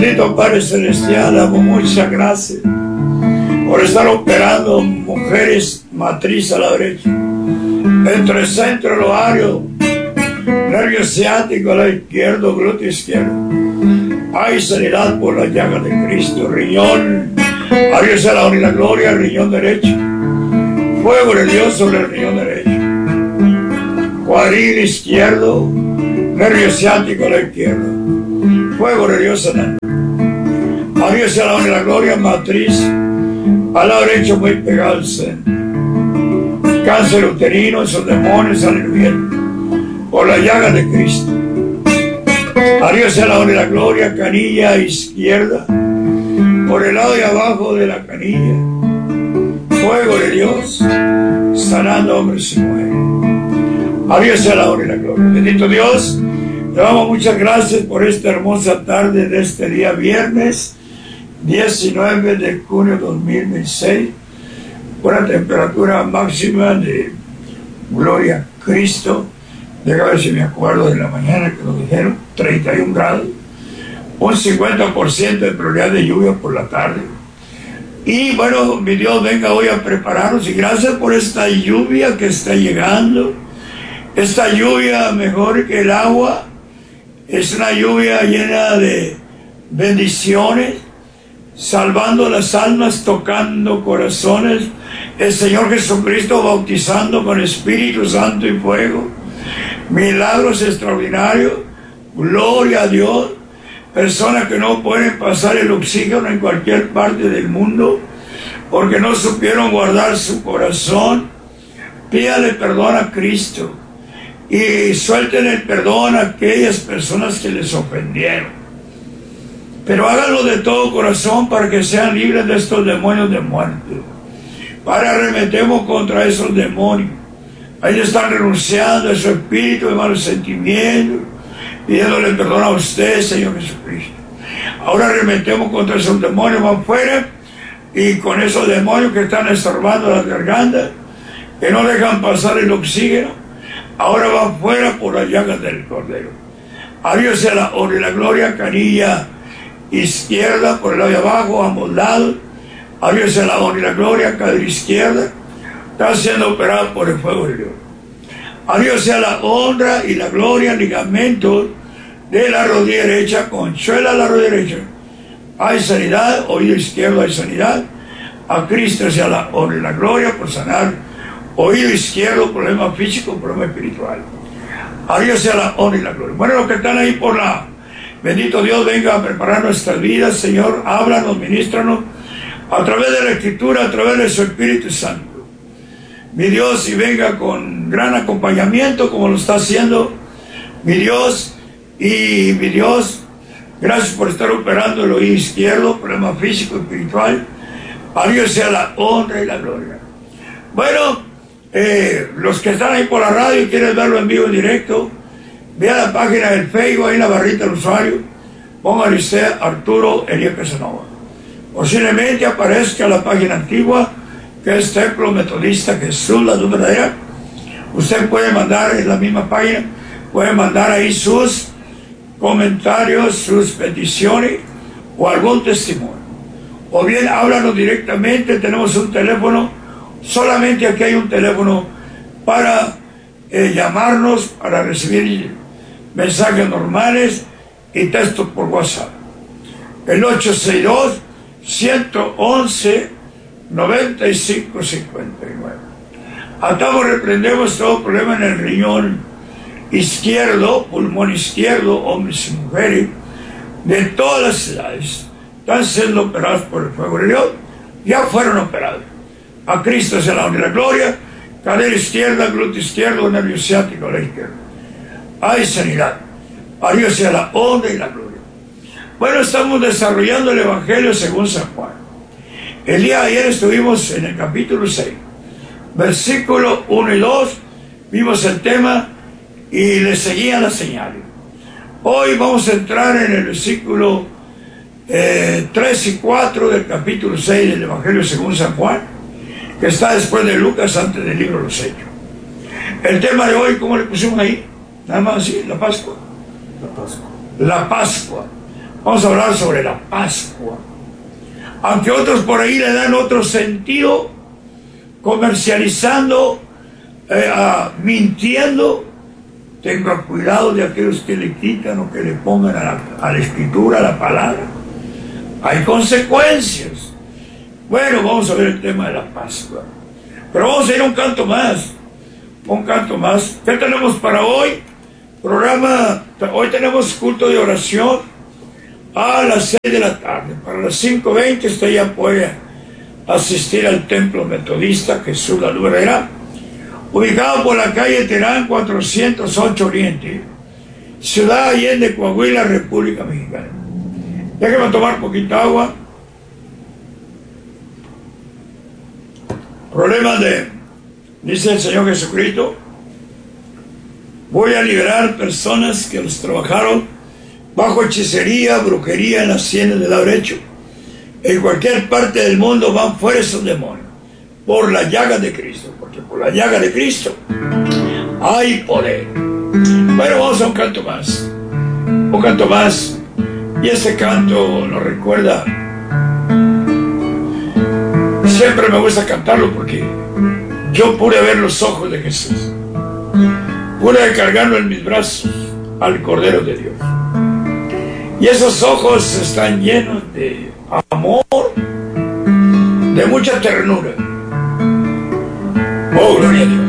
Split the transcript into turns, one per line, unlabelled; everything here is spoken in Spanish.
Bendito Padre Celestial, damos muchas gracias por estar operando mujeres matriz a la derecha, entre centro, el ovario, nervio ciático a la izquierda, glúteo izquierdo. Hay sanidad por la llaga de Cristo. Riñón, a Dios sea la honra y la gloria, riñón derecho. Fuego de Dios sobre el riñón derecho. Cuadril izquierdo, nervio ciático a la izquierda. Fuego de Dios sanando. A Dios sea la honra y la gloria, matriz al lado derecho muy pegado al centro. Cáncer uterino, esos demonios salen bien por la llaga de Cristo. A Dios sea la honra y la gloria, canilla izquierda, por el lado de abajo de la canilla. Fuego de Dios, sanando hombres y mujeres. A Dios sea la honra y la gloria. Bendito Dios, le damos muchas gracias por esta hermosa tarde de este día viernes 19 de junio de 2026. Una temperatura máxima de gloria a Cristo. Déjame ver si me acuerdo de la mañana que nos dijeron 31 grados, un 50% de probabilidad de lluvia por la tarde. Y bueno, mi Dios, venga hoy a prepararnos, y gracias por esta lluvia que está llegando. Esta lluvia mejor que el agua, es una lluvia llena de bendiciones, salvando las almas, tocando corazones, el Señor Jesucristo bautizando con Espíritu Santo y fuego, milagros extraordinarios, gloria a Dios. Personas que no pueden pasar el oxígeno en cualquier parte del mundo porque no supieron guardar su corazón. Pídale perdón a Cristo y suelten el perdón a aquellas personas que les ofendieron, pero háganlo de todo corazón para que sean libres de estos demonios de muerte. Para arremetemos contra esos demonios. Ahí están renunciando a su espíritu de malos sentimientos, pidiéndole perdón a usted, Señor Jesucristo. Ahora arremetemos contra esos demonios, van fuera, y con esos demonios que están estorbando las gargantas, que no dejan pasar el oxígeno, ahora van fuera por las llagas del Cordero. A Dios sea la honra y la gloria, canilla izquierda por el lado de abajo, ambos lados. A Dios sea la honra y la gloria, cadera izquierda está siendo operado por el fuego de Dios. A Dios sea la honra y la gloria, ligamentos de la rodilla derecha, conchuela de la rodilla derecha. Hay sanidad, oído izquierdo hay sanidad. A Cristo sea la honra y la gloria por sanar oído izquierdo, problema físico, problema espiritual. A Dios sea la honra y la gloria. Bueno, los que están ahí por la... Bendito Dios, venga a preparar nuestras vidas, Señor, háblanos, ministranos, a través de la Escritura, a través de su Espíritu Santo. Mi Dios, y venga con gran acompañamiento como lo está haciendo mi Dios. Y mi Dios, gracias por estar operando el oído izquierdo, problema físico, espiritual. A Dios sea la honra y la gloria. Bueno, los que están ahí por la radio y quieren verlo en vivo, en directo, vea la página del Facebook, ahí en la barrita del usuario, póngale usted Arturo Elías Casanova. Posiblemente aparezca la página antigua, que es Templo Metodista Jesús, la luz verdadera. Usted puede mandar en la misma página, puede mandar ahí sus comentarios, sus peticiones o algún testimonio. O bien háblanos directamente, tenemos un teléfono, solamente aquí hay un teléfono para llamarnos, para recibir mensajes normales y textos por WhatsApp. El 862-111-9559. Atamos, reprendemos todo problema en el riñón izquierdo, pulmón izquierdo, hombres y mujeres de todas las edades. Están siendo operados por el fuego de Dios, ya fueron operados. A Cristo sea la honra y la gloria. Cadera izquierda, glúteo izquierdo, nervio ciático a la izquierda. Hay sanidad. A Dios sea la honra y la gloria. Bueno, estamos desarrollando el Evangelio según San Juan. El día de ayer estuvimos en el capítulo 6, versículo 1 y 2, vimos el tema y le seguían las señales. Hoy vamos a entrar en el versículo 3 y 4 del capítulo 6 del Evangelio según San Juan, que está después de Lucas, antes del libro de los Hechos. El tema de hoy, ¿cómo le pusimos ahí? Nada más así, la Pascua.
La Pascua.
La Pascua. Vamos a hablar sobre la Pascua. Aunque otros por ahí le dan otro sentido, comercializando, mintiendo, tenga cuidado de aquellos que le quitan o que le pongan a la escritura, a la palabra. Hay consecuencias. Bueno, vamos a ver el tema de la Pascua. Pero vamos a ir a un canto más. Un canto más. ¿Qué tenemos para hoy? Hoy tenemos culto de oración a las 6 de la tarde. Para las 5:20 usted ya puede asistir al templo metodista Jesús la Luz Herrera, ubicado por la calle Terán 408 Oriente, Ciudad Allende, Coahuila, República Mexicana. Déjeme tomar poquita agua. Problemas dice el Señor Jesucristo, voy a liberar personas que los trabajaron bajo hechicería, brujería en las sienes del derecho. En cualquier parte del mundo van fuera esos demonios, por la llaga de Cristo, porque por la llaga de Cristo hay poder. Bueno, vamos a un canto más. Un canto más. Y este canto nos recuerda. Siempre me gusta cantarlo porque yo pude ver los ojos de Jesús. Pude cargarlo en mis brazos al Cordero de Dios. Y esos ojos están llenos de amor, de mucha ternura. Oh, gloria a Dios.